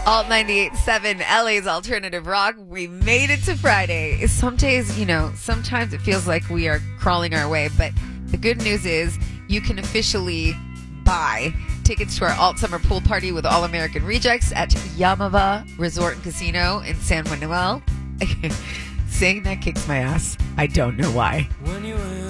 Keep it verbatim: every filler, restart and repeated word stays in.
Alt ninety-eight point seven, L A's Alternative Rock. We made it to Friday. Some days, you know, sometimes it feels like we are crawling our way, but the good news is you can officially buy tickets to our Alt Summer Pool Party with All American Rejects at Yamava Resort and Casino in San Manuel. Saying that kicks my ass. I don't know why. When you